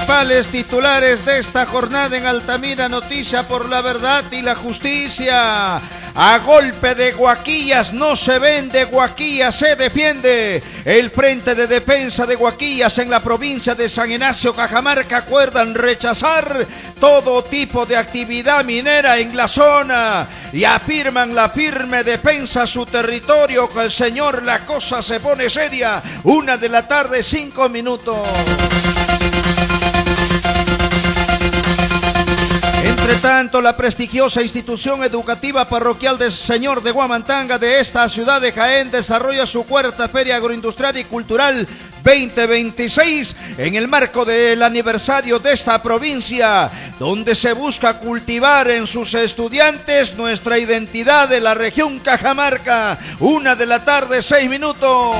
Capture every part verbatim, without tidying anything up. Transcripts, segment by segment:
principales titulares de esta jornada en Altamira Noticia por la Verdad y la Justicia. A golpe de guaquillas no se vende, Guaquillas se defiende. El Frente de Defensa de Guaquillas en la provincia de San Ignacio, Cajamarca, acuerdan rechazar todo tipo de actividad minera en la zona y afirman la firme defensa a su territorio. Que el señor, la cosa se pone seria. Una de la tarde, cinco minutos. Entre tanto, la prestigiosa institución educativa parroquial del Señor de Huamantanga de esta ciudad de Jaén desarrolla su cuarta Feria Agroindustrial y Cultural veinte veintiséis en el marco del aniversario de esta provincia, donde se busca cultivar en sus estudiantes nuestra identidad de la región Cajamarca. Una de la tarde, seis minutos.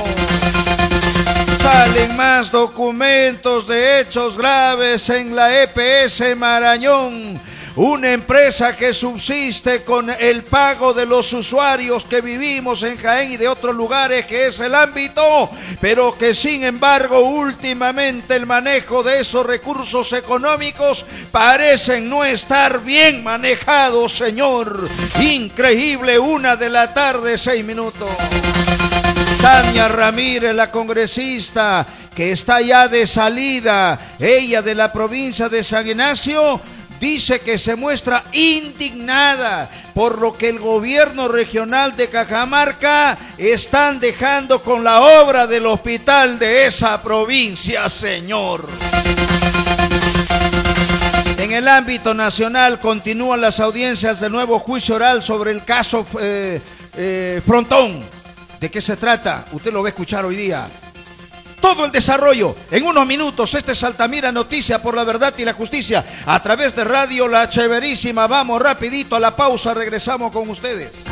Salen más documentos de hechos graves en la E P S Marañón. Una empresa que subsiste con el pago de los usuarios que vivimos en Jaén y de otros lugares, que es el ámbito, pero que sin embargo últimamente el manejo de esos recursos económicos parecen no estar bien manejados, señor. Increíble. Una de la tarde, seis minutos. Tania Ramírez, la congresista que está ya de salida, ella de la provincia de San Ignacio, dice que se muestra indignada por lo que el gobierno regional de Cajamarca están dejando con la obra del hospital de esa provincia, señor. En el ámbito nacional continúan las audiencias del nuevo juicio oral sobre el caso eh, eh, Frontón. ¿De qué se trata? Usted lo va a escuchar hoy día. Todo el desarrollo en unos minutos. Este es Altamira Noticia por la Verdad y la Justicia a través de Radio La Cheverísima. Vamos rapidito a la pausa, regresamos con ustedes.